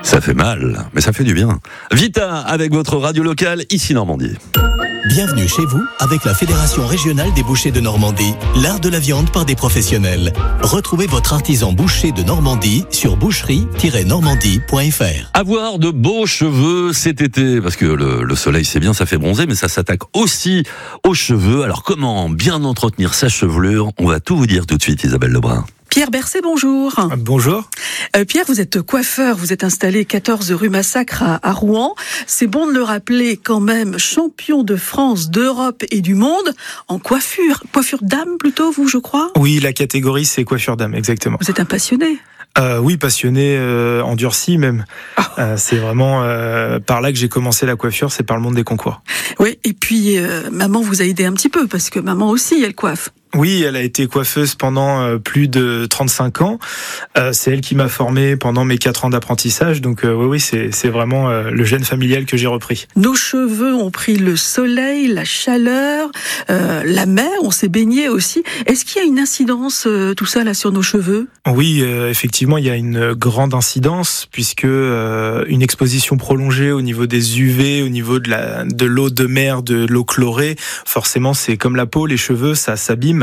Ça fait mal, mais ça fait du bien. Vita avec votre radio locale, ici Normandie. Bienvenue chez vous avec la Fédération régionale des bouchers de Normandie, l'art de la viande par des professionnels. Retrouvez votre artisan boucher de Normandie sur boucherie-normandie.fr. Avoir de beaux cheveux cet été, parce que le soleil c'est bien, ça fait bronzer, mais ça s'attaque aussi aux cheveux. Alors comment bien entretenir sa chevelure? On va tout vous dire tout de suite, Isabelle Lebrun. Pierre Bercé, bonjour. Bonjour. Pierre, vous êtes coiffeur, vous êtes installé 14 rue Massacre à Rouen. C'est bon de le rappeler quand même, champion de France, d'Europe et du monde en coiffure. Coiffure dame plutôt, vous, je crois? Oui, la catégorie c'est coiffure dame, exactement. Vous êtes un passionné? Oui, passionné, endurci même. C'est vraiment par là que j'ai commencé la coiffure, c'est par le monde des concours. Oui, et puis maman vous a aidé un petit peu, parce que maman aussi, elle coiffe. Oui, elle a été coiffeuse pendant plus de 35 ans. C'est elle qui m'a formé pendant mes 4 ans d'apprentissage. Donc oui, c'est vraiment le gène familial que j'ai repris. Nos cheveux ont pris le soleil, la chaleur, la mer, on s'est baigné aussi. Est-ce qu'il y a une incidence, tout ça, là, sur nos cheveux? Oui, effectivement, il y a une grande incidence, puisque une exposition prolongée au niveau des UV, au niveau de l'eau de mer, de l'eau chlorée, forcément, c'est comme la peau, les cheveux, ça s'abîme.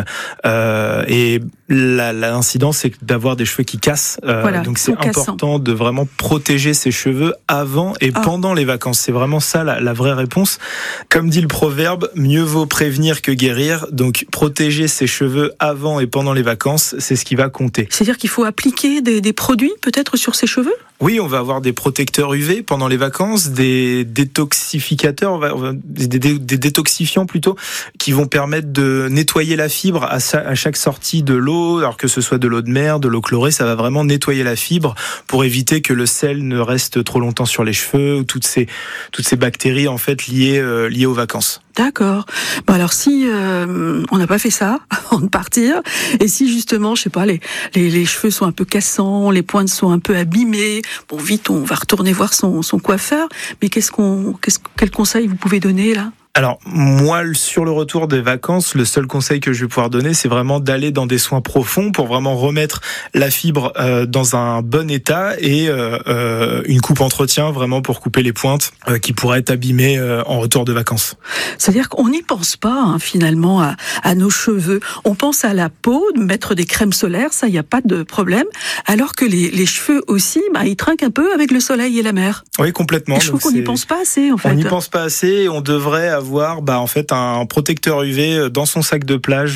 Et l'incidence, c'est d'avoir des cheveux qui cassent. Voilà, donc c'est important de vraiment protéger ses cheveux avant et pendant les vacances. C'est vraiment ça la vraie réponse. Comme dit le proverbe, mieux vaut prévenir que guérir. Donc protéger ses cheveux avant et pendant les vacances, c'est ce qui va compter. C'est-à-dire qu'il faut appliquer des produits peut-être sur ses cheveux? Oui, on va avoir des protecteurs UV pendant les vacances, des détoxificateurs, des détoxifiants plutôt, qui vont permettre de nettoyer la fibre à chaque sortie de l'eau, alors que ce soit de l'eau de mer, de l'eau chlorée, ça va vraiment nettoyer la fibre pour éviter que le sel ne reste trop longtemps sur les cheveux, ou toutes ces bactéries en fait liées aux vacances. D'accord. Bon alors si on n'a pas fait ça avant de partir, et si justement, je sais pas, les cheveux sont un peu cassants, les pointes sont un peu abîmées, bon vite on va retourner voir son coiffeur. Mais quel conseil vous pouvez donner là? Alors, moi, sur le retour des vacances, le seul conseil que je vais pouvoir donner, c'est vraiment d'aller dans des soins profonds pour vraiment remettre la fibre dans un bon état et une coupe entretien vraiment pour couper les pointes qui pourraient être abîmées en retour de vacances. C'est-à-dire qu'on n'y pense pas finalement à nos cheveux. On pense à la peau, de mettre des crèmes solaires, ça, il n'y a pas de problème. Alors que les cheveux aussi, ils trinquent un peu avec le soleil et la mer. Oui, complètement. Je trouve qu'on n'y pense pas assez, en fait. On n'y pense pas assez et on devrait avoir en fait un protecteur UV dans son sac de plage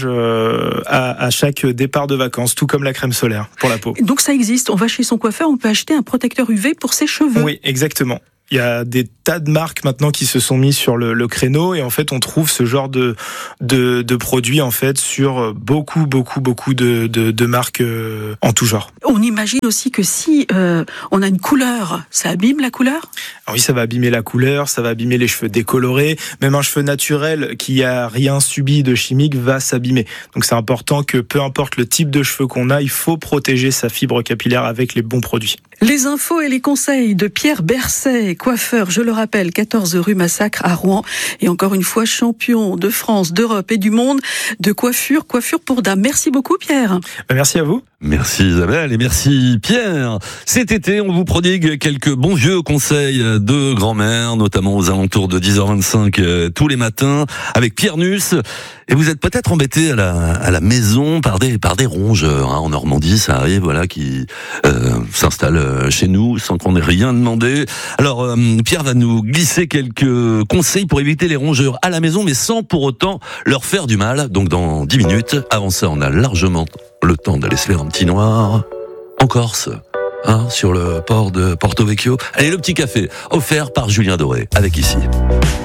à chaque départ de vacances, tout comme la crème solaire pour la peau. Donc ça existe, on va chez son coiffeur, on peut acheter un protecteur UV pour ses cheveux. Oui, exactement. Il y a des tas de marques maintenant qui se sont mis sur le créneau et en fait on trouve ce genre de produits en fait sur beaucoup de marques en tout genre. On imagine aussi que si on a une couleur, ça abîme la couleur? Alors oui, ça va abîmer la couleur, ça va abîmer les cheveux décolorés, même un cheveu naturel qui a rien subi de chimique va s'abîmer. Donc c'est important que peu importe le type de cheveux qu'on a, il faut protéger sa fibre capillaire avec les bons produits. Les infos et les conseils de Pierre Bercé, coiffeur, je le rappelle, 14 rue Massacre à Rouen. Et encore une fois, champion de France, d'Europe et du monde de coiffure pour dames. Merci beaucoup Pierre. Merci à vous. Merci Isabelle et merci Pierre. Cet été, on vous prodigue quelques bons vieux conseils de grand-mère, notamment aux alentours de 10h25 tous les matins, avec Pierre Nuss. Et vous êtes peut-être embêté à la maison par des rongeurs. En Normandie, ça arrive, voilà, qui s'installent chez nous sans qu'on ait rien demandé. Alors, Pierre va nous glisser quelques conseils pour éviter les rongeurs à la maison, mais sans pour autant leur faire du mal. Donc dans 10 minutes, avant ça, on a largement le temps d'aller se faire un petit noir en Corse, sur le port de Porto Vecchio. Allez, le petit café offert par Julien Doré, avec ici